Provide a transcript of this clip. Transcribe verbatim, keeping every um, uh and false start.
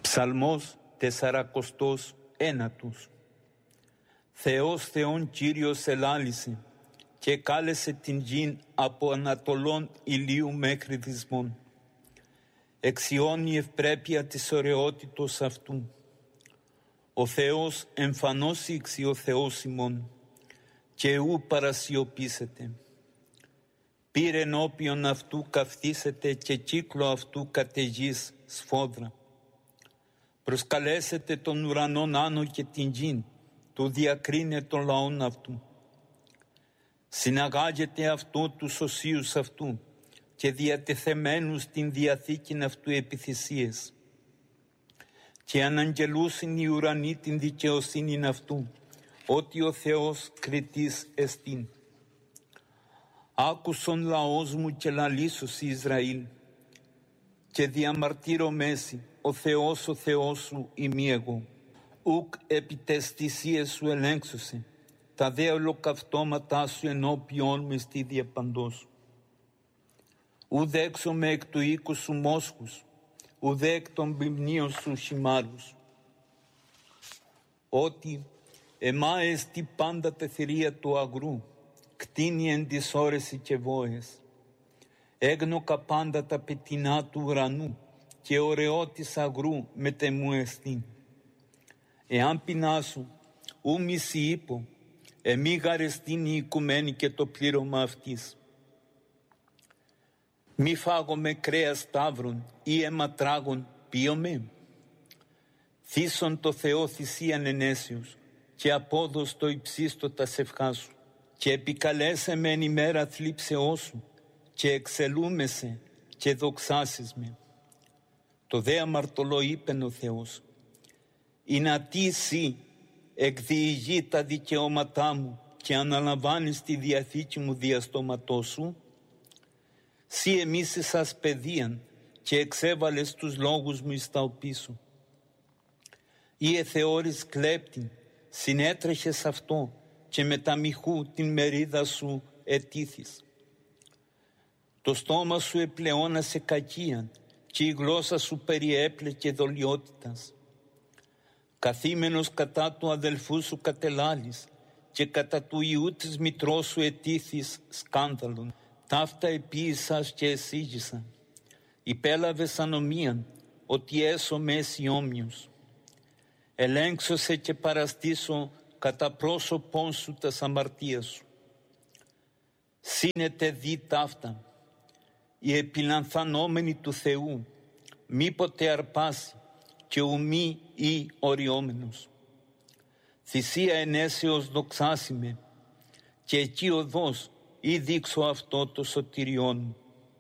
Ψαλμός τεσσαρακοστός ένατος. Θεός Θεόν Κύριος ελάλησε και κάλεσε την γην από ανατολών ηλίου μέχρι δυσμών. Εξιώνει η ευπρέπεια της ωραιότητος αυτού. Ο Θεός εμφανώς ήξει ο Θεός ημών και ου παρασιωπήσετε. Πήρε ενώπιον αυτού καυθήσετε και κύκλο αυτού καταιγής σφόδρα. Προσκαλέσετε τον ουρανόν άνω και την γην, του διακρίνε των λαών αυτού. Συναγάγετε αυτό τους οσίους αυτού και διατεθεμένους την διαθήκην αυτού επιθυσίες. Και αναγγελούσιν οι ουρανοί την δικαιοσύνην αυτού, ότι ο Θεός κριτής εστίν. Άκουσον λαός μου και λαλήσωσι Ισραήλ, και διαμαρτύρω μέση, ο Θεός ο Θεός σου ημί εγώ. Ουκ επί τες θυσίες σου ελέγξωσε, τα δε ολοκαυτώματά σου ενώπιόν με στη διαπαντός. Ουδέ έξομαι εκ του οίκου σου μόσχους, ουδέ εκ των ποιμνίων σου χυμάρους. Ότι εμά εστι πάντα τε θηρία του αγρού, κτίνει εν της ώρεση και βόες. Έγνοκα πάντα τα πετεινά του ουρανού και ωραιότης αγρού μετεμού εστίν. Εάν πεινάσου, ου μισή ύπο, εμεί γαρεστήν η οικουμένη και το πλήρωμα αυτής. Μη φάγομαι κρέας σταύρων ή αιματράγων πίωμε. Θύσον το Θεό θυσίαν ενέσεως και απόδος το υψίστο τα σευχά σου. Και επικαλέσε με εν ημέρα θλίψεώς σου και εξελούμεσαι και δοξάσεις με. Το δε αμαρτωλό είπεν ο Θεός, «Εινά τι σύ εκδιηγεί τα δικαιώματά μου και αναλαμβάνεις τη διαθήκη μου δια στόματός σου. Σύ εμίσησας παιδείαν και εξέβαλες τους λόγους μου εις τα οπί σου. Ή εθεώρης κλέπτην, συνέτρεχες αυτό και με τα μοιχού την μερίδα σου ετήθης. Το στόμα σου επλεώνασε κακίαν και η γλώσσα σου περιέπλεκε δολιότητας. Καθήμενος κατά του αδελφού σου κατελάλης και κατά του ιού της μητρός σου ετήθης σκάνδαλον. Ταύτα επίησας και εσύγησαν. Υπέλαβες ανομίαν ότι έσω μέση όμοιος. Ελέγξωσε και παραστήσω κατά πρόσωπόν σου τας αμαρτίας σου. Σύνετε δι ταύτα, η επιλανθανόμενη του Θεού, μήποτε αρπάσει και ουμή ή οριόμενος. Θυσία ενέσεως δοξάσιμε, και εκεί οδός ή δείξω αυτό το σωτηριόν μου.